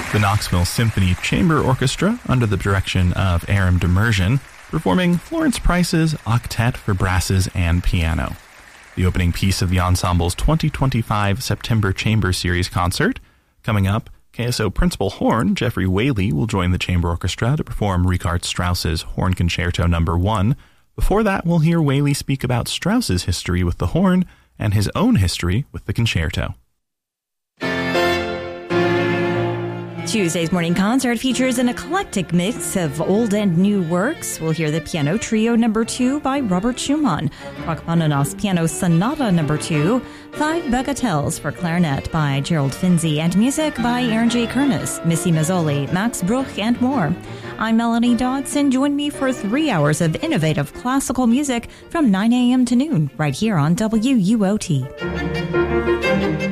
The Knoxville Symphony Chamber Orchestra, under the direction of Aram Demerjian, performing Florence Price's Octet for Brasses and Piano. The opening piece of the ensemble's 2025 September Chamber Series concert. Coming up, KSO Principal Horn Jeffrey Whaley will join the chamber orchestra to perform Richard Strauss's Horn Concerto No. 1. Before that, we'll hear Whaley speak about Strauss's history with the horn and his own history with the concerto. Tuesday's morning concert features an eclectic mix of old and new works. We'll hear the Piano Trio No. 2 by Robert Schumann, Rachmaninoff's Piano Sonata No. 2, 5 Bagatelles for clarinet by Gerald Finzi, and music by Aaron J. Kernis, Missy Mazzoli, Max Bruch, and more. I'm Melanie Dodson. Join me for 3 hours of innovative classical music from 9 a.m. to noon, right here on WUOT.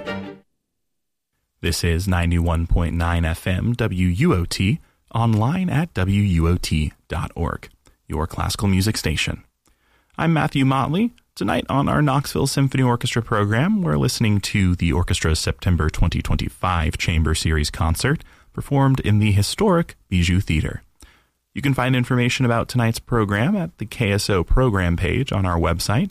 This is 91.9 FM WUOT, online at WUOT.org, your classical music station. I'm Matthew Motley. Tonight on our Knoxville Symphony Orchestra program, we're listening to the orchestra's September 2025 Chamber Series concert, performed in the historic Bijou Theater. You can find information about tonight's program at the KSO program page on our website,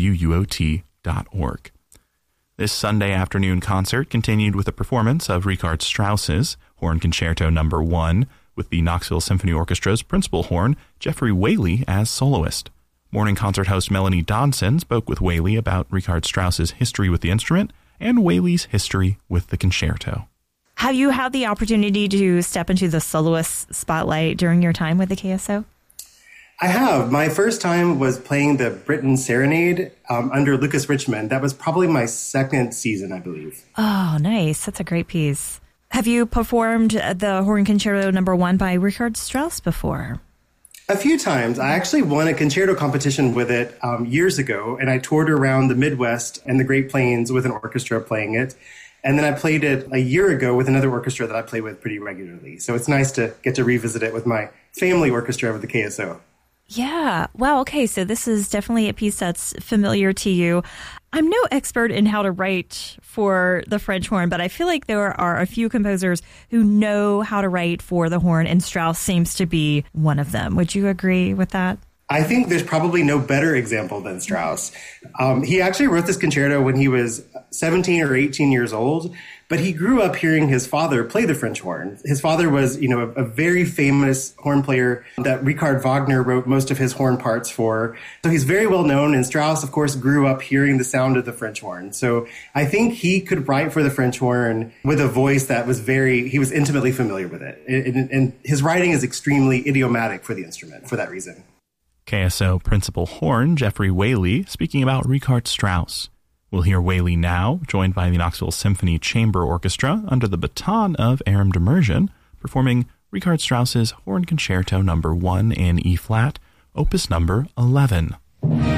WUOT.org. This Sunday afternoon concert continued with a performance of Richard Strauss's Horn Concerto No. 1 with the Knoxville Symphony Orchestra's principal horn, Jeffrey Whaley, as soloist. Morning concert host Melanie Dodson spoke with Whaley about Richard Strauss's history with the instrument and Whaley's history with the concerto. Have you had the opportunity to step into the soloist spotlight during your time with the KSO? I have. My first time was playing the Britten Serenade under Lucas Richmond. That was probably my second season, I believe. Oh, nice. That's a great piece. Have you performed the Horn Concerto No. 1 by Richard Strauss before? A few times. I actually won a concerto competition with it years ago, and I toured around the Midwest and the Great Plains with an orchestra playing it. And then I played it a year ago with another orchestra that I play with pretty regularly. So it's nice to get to revisit it with my family orchestra with the KSO. Yeah. Wow. Okay. So this is definitely a piece that's familiar to you. I'm no expert in how to write for the French horn, but I feel like there are a few composers who know how to write for the horn, and Strauss seems to be one of them. Would you agree with that? I think there's probably no better example than Strauss. He actually wrote this concerto when he was 17 or 18 years old, but he grew up hearing his father play the French horn. His father was, a very famous horn player that Richard Wagner wrote most of his horn parts for. So he's very well known, and Strauss, of course, grew up hearing the sound of the French horn. So I think he could write for the French horn with a voice that was he was intimately familiar with it. And his writing is extremely idiomatic for the instrument for that reason. KSO Principal Horn Jeffrey Whaley speaking about Richard Strauss. We'll hear Whaley now, joined by the Knoxville Symphony Chamber Orchestra under the baton of Aram Demerjian, performing Richard Strauss's Horn Concerto No. 1 in E-flat, Opus No. 11.